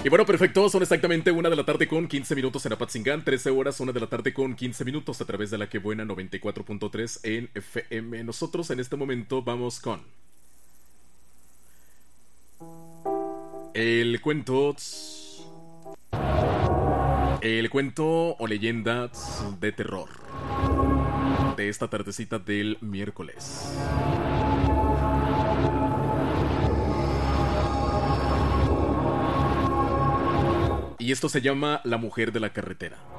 Y bueno, perfecto, son exactamente 1 de la tarde con 15 minutos en Apatzingán, 13 horas, 1 de la tarde con 15 minutos a través de la que buena 94.3 en FM. Nosotros en este momento vamos con el cuento, el cuento o leyenda de terror de esta tardecita del miércoles. Y esto se llama La Mujer de la Carretera.